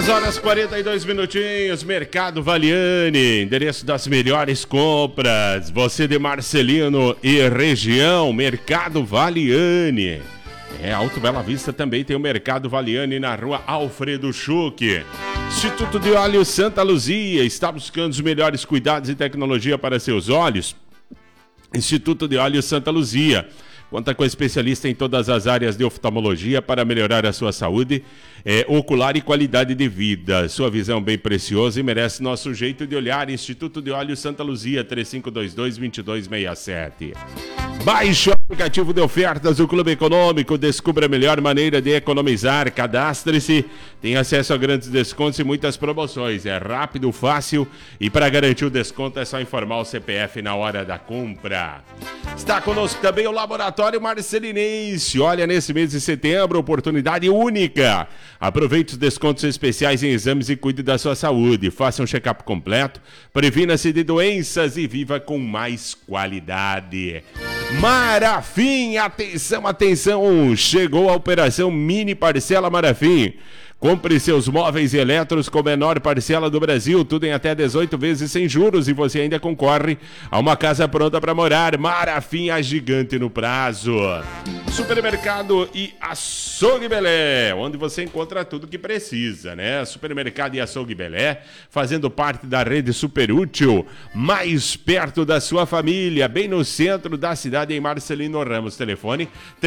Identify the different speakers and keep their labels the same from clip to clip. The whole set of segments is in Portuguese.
Speaker 1: Horas 42 minutinhos, Mercado Valiani, endereço das melhores compras, você de Marcelino e região, Mercado Valiani. Alto Bela Vista também tem o Mercado Valiani na rua Alfredo Schuch. Instituto de Olhos Santa Luzia, está buscando os melhores cuidados e tecnologia para seus olhos? Instituto de Olhos Santa Luzia. Conta com especialista em todas as áreas de oftalmologia para melhorar a sua saúde ocular e qualidade de vida. Sua visão bem preciosa e merece nosso jeito de olhar. Instituto de Olhos Santa Luzia, 3522-2267. Baixe o aplicativo de ofertas do Clube Econômico, descubra a melhor maneira de economizar, cadastre-se, tem acesso a grandes descontos e muitas promoções. É rápido, fácil e para garantir o desconto é só informar o CPF na hora da compra. Está conosco também o Laboratório Marcelinense. Olha, nesse mês de setembro, oportunidade única. Aproveite os descontos especiais em exames e cuide da sua saúde. Faça um check-up completo, previna-se de doenças e viva com mais qualidade. Marafim, atenção, atenção, chegou a operação Mini Parcela Marafim. Compre seus móveis e eletros com menor parcela do Brasil, tudo em até 18 vezes sem juros e você ainda concorre a uma casa pronta para morar. Marafim, a gigante no prazo. Supermercado e Açougue Belé, onde você encontra tudo que precisa, né? Supermercado e Açougue Belé, fazendo parte da rede Super Útil, mais perto da sua família, bem no centro da cidade, em Marcelino Ramos. Telefone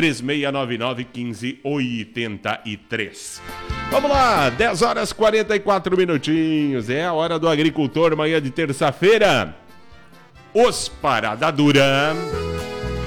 Speaker 1: 3699-1583. Vamos lá, 10 horas 44 minutinhos, é a hora do agricultor, manhã de terça-feira. Os Parada Dura.